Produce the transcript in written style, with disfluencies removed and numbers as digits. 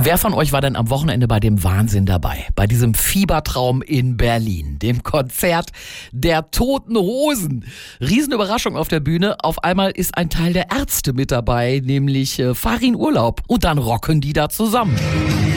Wer von euch war denn am Wochenende bei dem Wahnsinn dabei? Bei diesem Fiebertraum in Berlin, dem Konzert der Toten Hosen. Riesenüberraschung auf der Bühne. Auf einmal ist ein Teil der Ärzte mit dabei, nämlich Farin Urlaub. Und dann rocken die da zusammen.